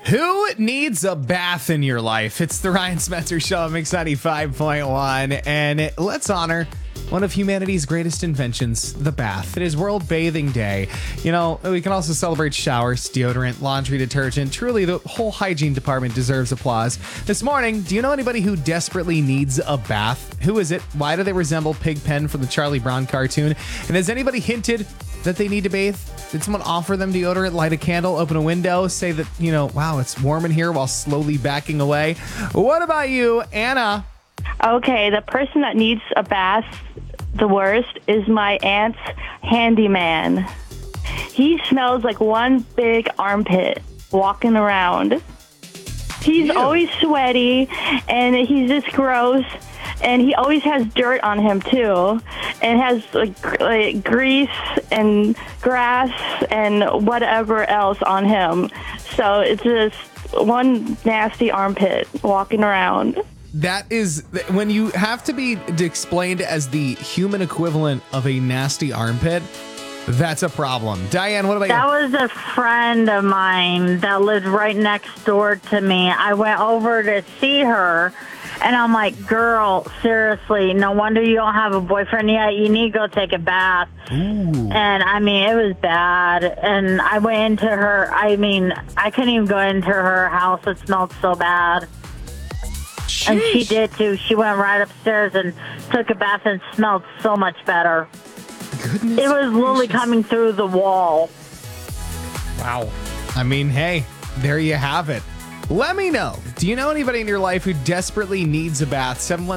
Who needs a bath in your life? It's the Ryan Spencer Show on Mix 95.1, and let's honor one of humanity's greatest inventions, the bath. It is World Bathing Day. You know, we can also celebrate showers, deodorant, laundry detergent. Truly, the whole hygiene department deserves applause. This morning, do you know anybody who desperately needs a bath? Who is it? Why do they resemble Pigpen from the Charlie Brown cartoon? And has anybody hinted that they need to bathe? Did someone offer them deodorant, light a candle, open a window, say that, you know, wow, it's warm in here while slowly backing away? What about you, Anna? Okay, the person that needs a bath the worst is my aunt's handyman. He smells like one big armpit walking around. He's always sweaty, and he's just gross. And he always has dirt on him, too. And has like grease and grass and whatever else on him. So it's just one nasty armpit walking around. That is, when you have to be explained as the human equivalent of a nasty armpit, that's a problem. Diane, what about you? That was a friend of mine that lived right next door to me. I went over to see her, and I'm like, girl, seriously, no wonder you don't have a boyfriend yet. You need to go take a bath. Ooh. And, I mean, it was bad. And I went into her, I couldn't even go into her house. It smelled so bad. Sheesh. And she did, too. She went right upstairs and took a bath and smelled so much better. Goodness It was literally gracious. coming through the wall. Wow. I mean, hey, there you have it. Let me know. Do you know anybody in your life who desperately needs a bath?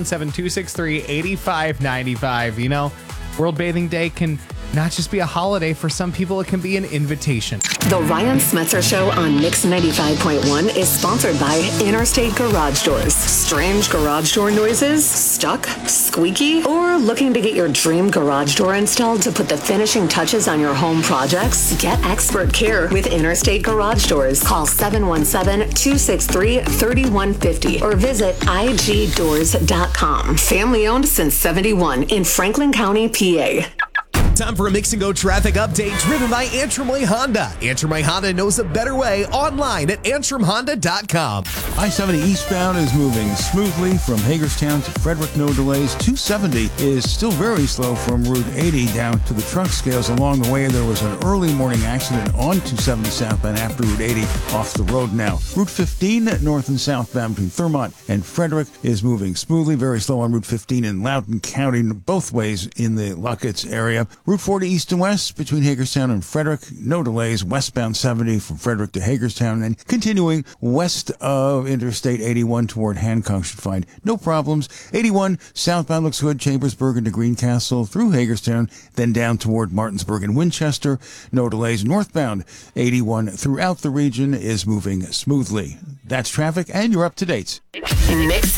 717-263-8595. You know, World Bathing Day can not just be a holiday. For some people, it can be an invitation. The Ryan Smetzer Show on Mix 95.1 is sponsored by Interstate Garage Doors. Strange garage door noises? Stuck? Squeaky? Or looking to get your dream garage door installed to put the finishing touches on your home projects? Get expert care with Interstate Garage Doors. Call 717-263-3150 or visit igdoors.com. Family owned since 71 in Franklin County, PA. Time for a Mix and Go traffic update driven by Antrim Way Honda. Antrim Way Honda knows a better way online at antrimhonda.com. I-70 eastbound is moving smoothly from Hagerstown to Frederick, no delays. 270 is still very slow from Route 80 down to the truck scales. Along the way, there was an early morning accident on 270 southbound after Route 80 off the road now. Route 15 north and southbound between Thurmont and Frederick is moving smoothly. Very slow on Route 15 in Loudoun County, both ways in the Luckett's area. Route 40 east and west between Hagerstown and Frederick, no delays. Westbound 70 from Frederick to Hagerstown, and continuing west of Interstate 81 toward Hancock should find no problems. 81 southbound looks good, Chambersburg into Greencastle through Hagerstown, then down toward Martinsburg and Winchester, no delays. Northbound 81 throughout the region is moving smoothly. That's traffic, and you're up to date. Mix